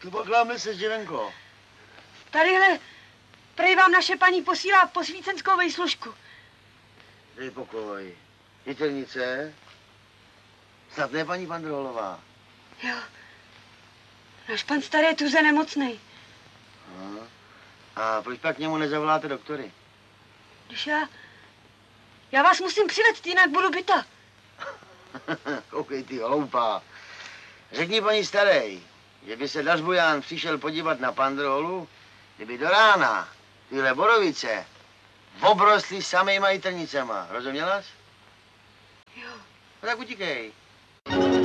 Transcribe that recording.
Tu pokláme se, děvenko. Tadyhle, prej vám naše paní posílá posvícenskou vejslužku. Dej pokoj. Jitelnice? Snad ne paní Pandrolová. Jo. Náš pan starý je tuze nemocnej. No. A proč pak k němu nezavoláte doktory? Když já vás musím přivést, jinak budu byta. Koukej ty, hloupá. Řekni paní starej, že by se Dařbuján přišel podívat na Pandrolu, kdyby do rána tyhle borovice obrostly samejma jitrnicema. Rozuměla jsi? Jo. No tak utíkej.